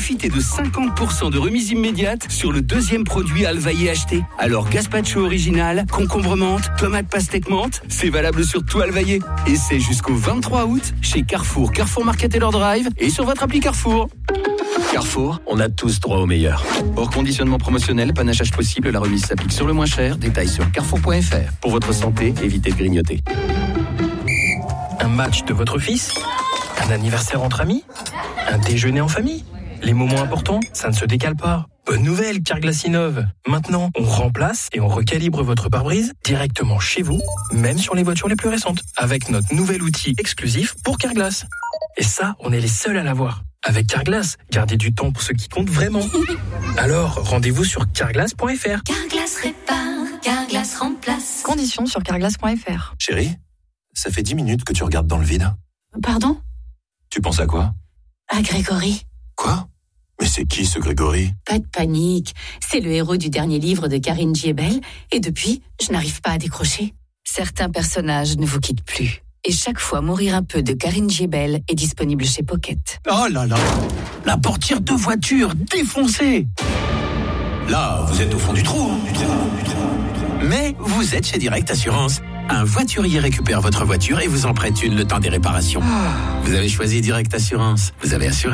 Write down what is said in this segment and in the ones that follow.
profitez de 50% de remise immédiate sur le deuxième produit Alvaillé acheté. Alors gazpacho original, concombre menthe, tomate pastèque menthe, c'est valable sur tout Alvaillé. Et c'est jusqu'au 23 août chez Carrefour, Carrefour Market et leur drive et sur votre appli Carrefour. Carrefour, on a tous droit au meilleur. Hors conditionnement promotionnel, panachage possible, la remise s'applique sur le moins cher. Détails sur carrefour.fr. Pour votre santé, évitez de grignoter. Un match de votre fils ? Un anniversaire entre amis ? Un déjeuner en famille ? Les moments importants, ça ne se décale pas. Bonne nouvelle, Carglass innove. Maintenant, on remplace et on recalibre votre pare-brise directement chez vous, même sur les voitures les plus récentes, avec notre nouvel outil exclusif pour Carglass. Et ça, on est les seuls à l'avoir. Avec Carglass, gardez du temps pour ce qui compte vraiment. Alors, rendez-vous sur carglass.fr. Carglass répare, Carglass remplace. Conditions sur carglass.fr. Chérie, ça fait 10 minutes que tu regardes dans le vide. Pardon ? Tu penses à quoi ? À Grégory. Quoi ? Mais c'est qui ce Grégory ? Pas de panique, c'est le héros du dernier livre de Karine Giebel, et depuis, je n'arrive pas à décrocher. Certains personnages ne vous quittent plus. Et chaque fois, Mourir un peu de Karine Giebel est disponible chez Pocket. Oh là là, la portière de voiture défoncée. Là, vous êtes au fond du trou. Mais vous êtes chez Direct Assurance. Un voiturier récupère votre voiture et vous en prête une le temps des réparations. Vous avez choisi Direct Assurance. Vous avez assuré ?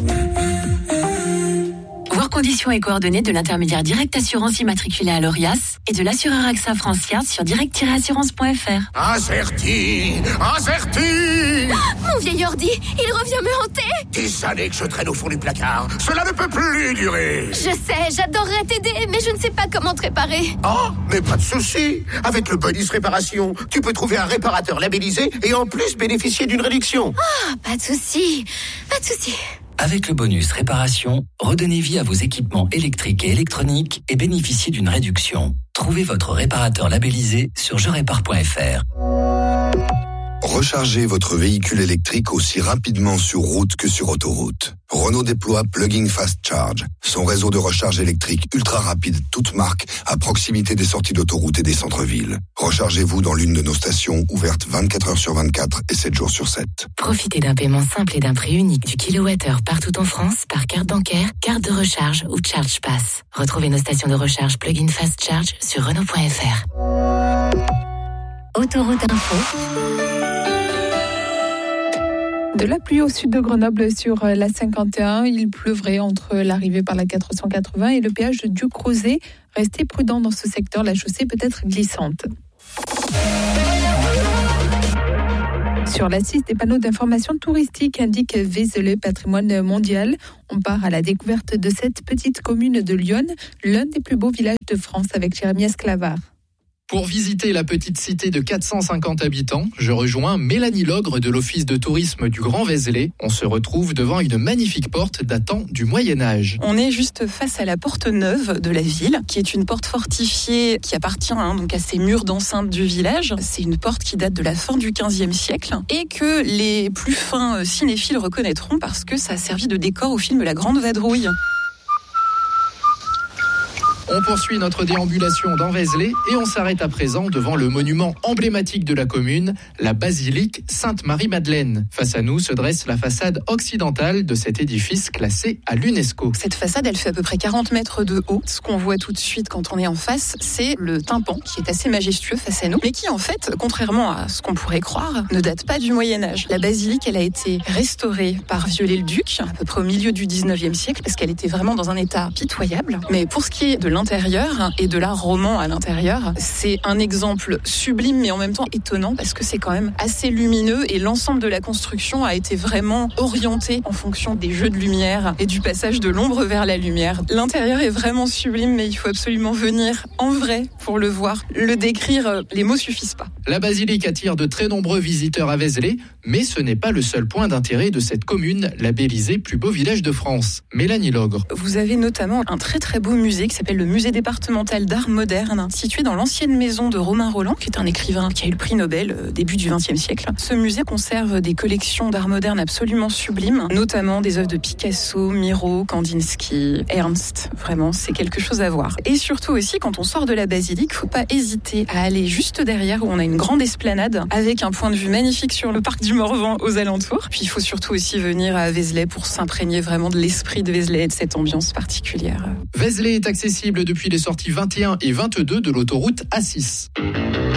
Voir conditions et coordonnées de l'intermédiaire Direct Assurance immatriculé à l'ORIAS et de l'assureur AXA Francia sur direct-assurance.fr. Acerti. Mon vieil ordi, il revient me hanter. 10 années que je traîne au fond du placard. Cela ne peut plus durer. Je sais, j'adorerais t'aider, mais je ne sais pas comment te réparer. Oh, mais pas de souci. Avec le bonus réparation, tu peux trouver un réparateur labellisé et en plus bénéficier d'une réduction. Ah, pas de souci. Avec le bonus réparation, redonnez vie à vos équipements électriques et électroniques et bénéficiez d'une réduction. Trouvez votre réparateur labellisé sur jerépare.fr. Rechargez votre véhicule électrique aussi rapidement sur route que sur autoroute. Renault déploie Plug-in Fast Charge, son réseau de recharge électrique ultra rapide toute marque à proximité des sorties d'autoroute et des centres-villes. Rechargez-vous dans l'une de nos stations ouvertes 24 heures sur 24 et 7 jours sur 7. Profitez d'un paiement simple et d'un prix unique du kilowattheure partout en France par carte bancaire, carte de recharge ou Charge Pass. Retrouvez nos stations de recharge Plug-in Fast Charge sur Renault.fr. Autoroute Info. De la pluie au sud de Grenoble sur la 51. Il pleuvrait entre l'arrivée par la 480 et le péage du Crozet. Restez prudents dans ce secteur, la chaussée peut être glissante. Sur la 6, des panneaux d'information touristique indiquent Vézelay, patrimoine mondial. On part à la découverte de cette petite commune de Lyon, l'un des plus beaux villages de France avec Jérémy Esclavard. Pour visiter la petite cité de 450 habitants, je rejoins Mélanie Logre de l'Office de tourisme du Grand Vézelay. On se retrouve devant une magnifique porte datant du Moyen-Âge. On est juste face à la porte neuve de la ville, qui est une porte fortifiée qui appartient donc à ces murs d'enceinte du village. C'est une porte qui date de la fin du XVe siècle et que les plus fins cinéphiles reconnaîtront parce que ça a servi de décor au film La Grande Vadrouille. On poursuit notre déambulation dans Vézelay et on s'arrête à présent devant le monument emblématique de la commune, la basilique Sainte-Marie-Madeleine. Face à nous se dresse la façade occidentale de cet édifice classé à l'UNESCO. Cette façade, elle fait à peu près 40 mètres de haut. Ce qu'on voit tout de suite quand on est en face, c'est le tympan qui est assez majestueux face à nous, mais qui en fait, contrairement à ce qu'on pourrait croire, ne date pas du Moyen-Âge. La basilique, elle a été restaurée par Viollet-le-Duc, à peu près au milieu du 19e siècle, parce qu'elle était vraiment dans un état pitoyable. Mais pour ce qui est de l'intérieur et de l'art roman à l'intérieur, c'est un exemple sublime mais en même temps étonnant parce que c'est quand même assez lumineux et l'ensemble de la construction a été vraiment orienté en fonction des jeux de lumière et du passage de l'ombre vers la lumière. L'intérieur est vraiment sublime mais il faut absolument venir en vrai pour le voir. Le décrire, les mots suffisent pas. La basilique attire de très nombreux visiteurs à Vézelay, mais ce n'est pas le seul point d'intérêt de cette commune labellisée plus beau village de France. Mélanie Logre. Vous avez notamment un très très beau musée qui s'appelle le le musée départemental d'art moderne, situé dans l'ancienne maison de Romain Rolland, qui est un écrivain qui a eu le prix Nobel début du XXe siècle. Ce musée conserve des collections d'art moderne absolument sublimes, notamment des œuvres de Picasso, Miro, Kandinsky, Ernst. Vraiment, c'est quelque chose à voir. Et surtout aussi, quand on sort de la basilique, faut pas hésiter à aller juste derrière où on a une grande esplanade avec un point de vue magnifique sur le parc du Morvan aux alentours. Puis il faut surtout aussi venir à Vézelay pour s'imprégner vraiment de l'esprit de Vézelay et de cette ambiance particulière. Vézelay est accessible depuis les sorties 21 et 22 de l'autoroute A6.